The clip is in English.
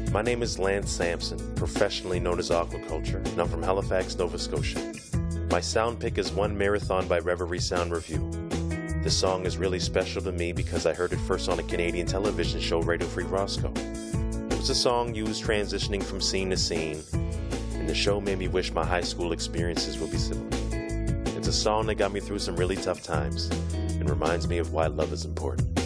My name is Lance Sampson, professionally known as Aquaculture, and I'm from Halifax, Nova Scotia. My sound pick is One Marathon by Reverie Sound Review. This song is really special to me because I heard it first on a Canadian television show, Radio Free Roscoe. It was a song used transitioning from scene to scene, and the show made me wish my high school experiences would be similar. It's a song that got me through some really tough times and reminds me of why love is important.